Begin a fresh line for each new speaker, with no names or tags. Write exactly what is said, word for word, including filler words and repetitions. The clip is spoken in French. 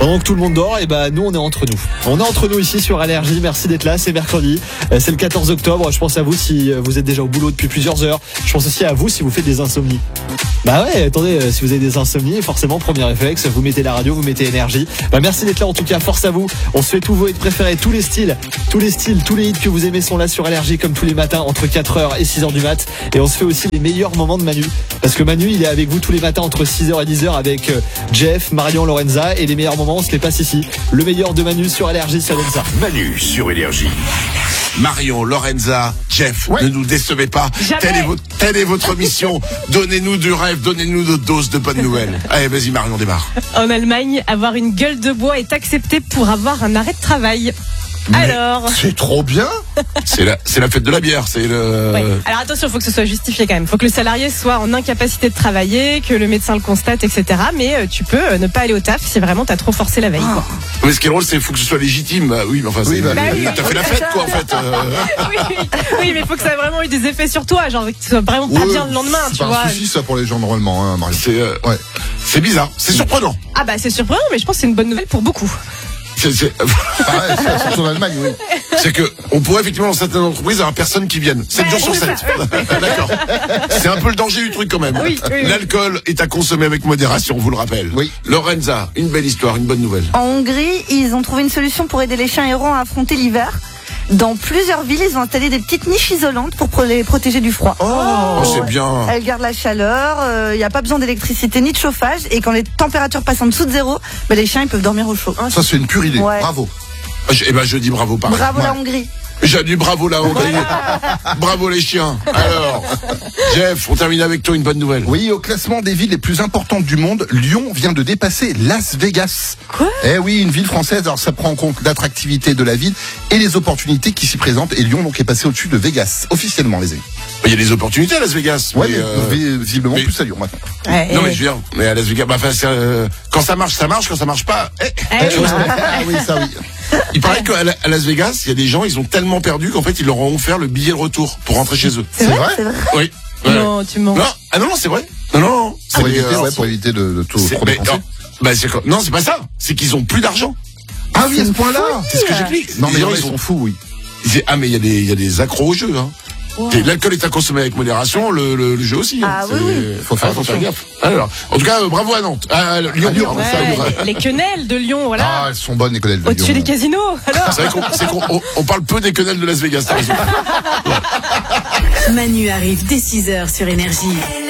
Pendant que tout le monde dort, et bah nous on est entre nous. On est entre nous ici sur Allergie. Merci d'être là. C'est mercredi, c'est le quatorze octobre. Je pense à vous si vous êtes déjà au boulot depuis plusieurs heures. Je pense aussi à vous si vous faites des insomnies. Bah ouais, attendez, si vous avez des insomnies, forcément premier réflexe, vous mettez la radio, vous mettez Énergie. Bah merci d'être là en tout cas. Force à vous. On se fait tous vos hits préférés, tous les styles, tous les styles, tous les hits que vous aimez sont là sur Allergie comme tous les matins entre quatre heures et six heures du mat. Et on se fait aussi les meilleurs moments de Manu, parce que Manu il est avec vous tous les matins entre six heures et dix heures avec Jeff, Marion, Lorenza, et les meilleurs moments on se les passe ici. Le meilleur de Manu sur Allergie, ça donne ça.
Manu sur Énergie. Marion, Lorenza, Jeff, ouais. Ne nous décevez pas. Telle est, votre, telle est votre mission. Donnez-nous du rêve, donnez-nous notre dose de bonnes nouvelles. Allez, vas-y Marion, démarre.
En Allemagne, avoir une gueule de bois est accepté pour avoir un arrêt de travail.
Mais
alors,
c'est trop bien. C'est la, c'est la fête de la bière. C'est le.
Ouais. Alors attention, il faut que ce soit justifié quand même. Il faut que le salarié soit en incapacité de travailler, que le médecin le constate, et cetera. Mais euh, tu peux euh, ne pas aller au taf si vraiment t'as trop forcé la veille. Quoi.
Mais ce qui est drôle, c'est qu'il faut que ce soit légitime. Bah, oui, mais enfin,
oui,
c'est,
bah,
bah,
oui.
t'as fait la fête, quoi, en fait. Euh...
oui, oui, oui, mais il faut que ça ait vraiment eu des effets sur toi, genre que tu sois vraiment pas
ouais,
bien le lendemain,
c'est
tu
pas
vois.
un souci, ça, pour les gens normalement, hein, Marie.
C'est, euh,
ouais.
c'est bizarre, c'est surprenant.
Ah bah c'est surprenant, mais je pense que c'est une bonne nouvelle pour beaucoup.
C'est, c'est...
Ah ouais, c'est surtout en Allemagne, oui.
C'est que on pourrait effectivement dans certaines entreprises avoir personne qui vienne sept
ouais,
jours sur sept. D'accord. C'est un peu le danger du truc quand même.
Oui, oui, oui.
L'alcool est à consommer avec modération, on vous le rappelle.
Oui.
Lorenza, une belle histoire, une bonne nouvelle.
En Hongrie, ils ont trouvé une solution pour aider les chiens errants à affronter l'hiver. Dans plusieurs villes, ils ont installé des petites niches isolantes pour pro- les protéger du froid.
Oh, c'est bien.
Elles gardent la chaleur, il euh, n'y a pas besoin d'électricité ni de chauffage. Et quand les températures passent en dessous de zéro, bah, les chiens ils peuvent dormir au chaud.
Ça, c'est une pure idée.
Ouais.
Bravo.
Je, eh ben, je dis bravo pareil.
Bravo
Ouais.
la Hongrie.
J'ai dit bravo la Hongrie. Bravo les chiens. Alors, Jeff, on termine avec toi une bonne nouvelle.
Oui, au classement des villes les plus importantes du monde, Lyon vient de dépasser Las Vegas.
Quoi ?
Eh oui, une ville française, alors ça prend en compte l'attractivité de la ville et les opportunités qui s'y présentent. Et Lyon donc est passé au-dessus de Vegas, officiellement les amis.
Il y a des opportunités à Las Vegas.
Ouais,
mais,
mais,
euh,
visiblement
mais-
plus à Lyon maintenant.
Ouais,
Non
et-
mais je veux dire, mais à Las Vegas, bah, enfin, c'est, euh, quand ça marche, ça marche, quand ça marche pas, eh,
Eh
tu
oui.
vois,
Ah oui, ça oui.
il paraît qu'à la- à Las Vegas, il y a des gens, ils ont tellement perdu qu'en fait, ils leur ont offert le billet de retour pour rentrer chez eux.
C'est
C'est
vrai,
vrai
c'est vrai.
Oui. Ouais.
Non, tu mens.
Non, ah non, non, c'est vrai. Non, non, non.
Pour
C'est,
éviter,
euh,
ouais, pour éviter de, de tout
c'est-
trop
mais
dépenser.
non, bah, c'est quoi non, c'est pas ça. C'est qu'ils ont plus d'argent.
Ah oui, à ce point-là.
C'est ce que j'explique.
Non mais
Les gens,
ils
ils
sont
sont
fous, oui.
ils disent, ah, mais il y a des, il y a des accros au jeu, hein. Et l'alcool est à consommer avec modération, le, le, le jeu aussi.
Ah
hein.
oui,
C'est-
oui.
Faut faire, faut faire gaffe. Alors, en tout cas, euh, bravo à Nantes. À Lyon,
À Lyon,
pardon,
Ouais,
ça, Lyon.
les quenelles de Lyon, voilà.
Ah, elles sont bonnes les collègues de
Au-dessus
Lyon.
des casinos, alors.
C'est vrai qu'on, c'est qu'on on, on parle peu des quenelles de Las Vegas, t'as raison.
Manu arrive dès six heures sur Énergie.